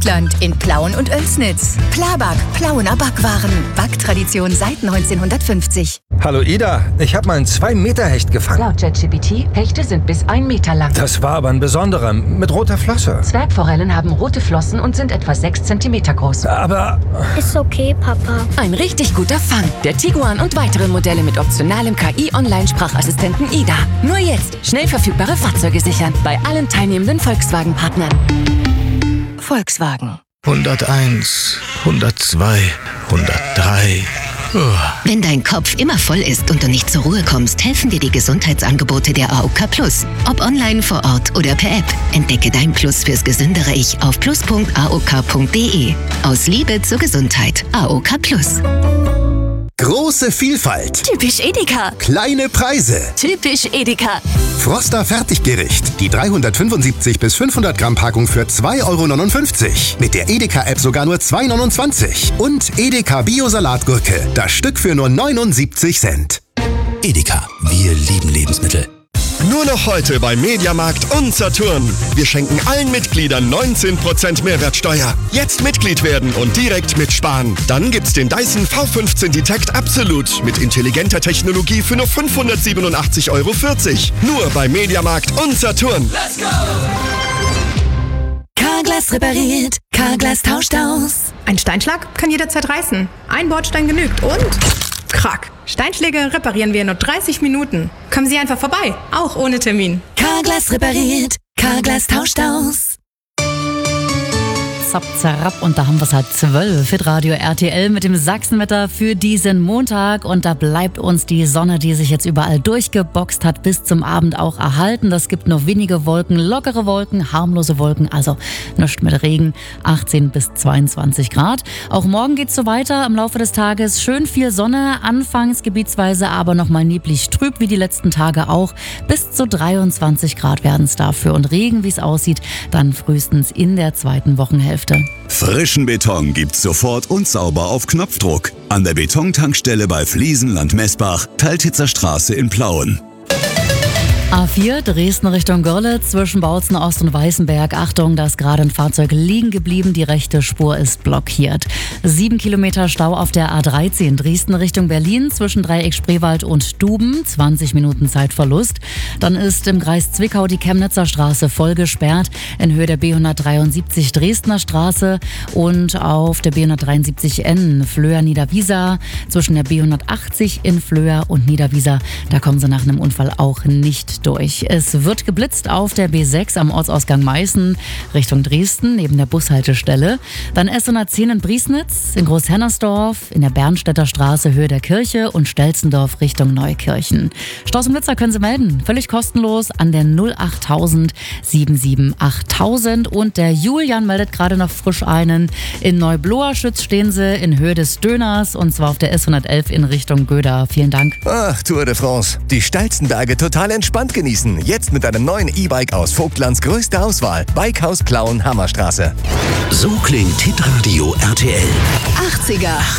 Vogtland in Plauen und Oelsnitz. Plabag, Plauener Backwaren. Backtradition seit 1950. Hallo Ida, ich habe mal einen 2-Meter-Hecht gefangen. Laut ChatGPT, Hechte sind bis 1 Meter lang. Das war aber ein besonderer, mit roter Flosse. Zwergforellen haben rote Flossen und sind etwa 6 Zentimeter groß. Aber... Ist okay, Papa. Ein richtig guter Fang. Der Tiguan und weitere Modelle mit optionalem KI-Online-Sprachassistenten Ida. Nur jetzt schnell verfügbare Fahrzeuge sichern. Bei allen teilnehmenden Volkswagen-Partnern. Volkswagen. 101, 102, 103... Wenn dein Kopf immer voll ist und du nicht zur Ruhe kommst, helfen dir die Gesundheitsangebote der AOK Plus. Ob online, vor Ort oder per App. Entdecke dein Plus fürs gesündere Ich auf plus.aok.de. Aus Liebe zur Gesundheit. AOK Plus. Große Vielfalt. Typisch Edeka. Kleine Preise. Typisch Edeka. Froster Fertiggericht. Die 375 bis 500 Gramm Packung für 2,59 €. Mit der Edeka-App sogar nur 2,29 €. Und Edeka Bio-Salatgurke. Das Stück für nur 79 Cent. Edeka. Wir lieben Lebensmittel. Nur noch heute bei Mediamarkt und Saturn. Wir schenken allen Mitgliedern 19% Mehrwertsteuer. Jetzt Mitglied werden und direkt mitsparen. Dann gibt's den Dyson V15 Detect Absolute mit intelligenter Technologie für nur 587,40 €. Nur bei Mediamarkt und Saturn. Let's go! Carglass repariert, Carglass tauscht aus. Ein Steinschlag kann jederzeit reißen. Ein Bordstein genügt und... Krack. Steinschläge reparieren wir in nur 30 Minuten. Kommen Sie einfach vorbei, auch ohne Termin. Carglass repariert, Carglass tauscht aus. Zap, zerrapp, und da haben wir es halt 12. Hitradio RTL mit dem Sachsenwetter für diesen Montag. Und da bleibt uns die Sonne, die sich jetzt überall durchgeboxt hat, bis zum Abend auch erhalten. Das gibt nur wenige Wolken, lockere Wolken, harmlose Wolken, also nichts mit Regen, 18 bis 22 Grad. Auch morgen geht's so weiter im Laufe des Tages. Schön viel Sonne, anfangs gebietsweise aber nochmal neblig trüb, wie die letzten Tage auch. Bis zu 23 Grad werden es dafür. Und Regen, wie es aussieht, dann frühestens in der zweiten Wochenhälfte. Frischen Beton gibt's sofort und sauber auf Knopfdruck. An der Betontankstelle bei Fliesenland Messbach, Teiltitzer Straße in Plauen. A4 Dresden Richtung Görlitz zwischen Bautzen Ost und Weißenberg. Achtung, da ist gerade ein Fahrzeug liegen geblieben. Die rechte Spur ist blockiert. 7 Kilometer Stau auf der A13 Dresden Richtung Berlin zwischen Dreieck Spreewald und Duben. 20 Minuten Zeitverlust. Dann ist im Kreis Zwickau die Chemnitzer Straße voll gesperrt in Höhe der B173 Dresdner Straße und auf der B173N Flöhr-Niederwiesa zwischen der B180 in Flöhr und Niederwiesa. Da kommen sie nach einem Unfall auch nicht durch. Es wird geblitzt auf der B6 am Ortsausgang Meißen Richtung Dresden neben der Bushaltestelle. Dann S110 in Briesnitz, in Großhennersdorf, in der Bernstädter Straße Höhe der Kirche und Stelzendorf Richtung Neukirchen. Staus und Blitzer können Sie melden, völlig kostenlos an der 08000 77 8000. Und der Julian meldet gerade noch frisch einen. In Neubloerschütz stehen Sie in Höhe des Döners und zwar auf der S111 in Richtung Göda. Vielen Dank. Ach, Tour de France. Die steilsten Berge total entspannt genießen. Jetzt mit einem neuen E-Bike aus Vogtlands größter Auswahl. Bikehaus Plauen Hammerstraße. So klingt Hitradio RTL. 80er.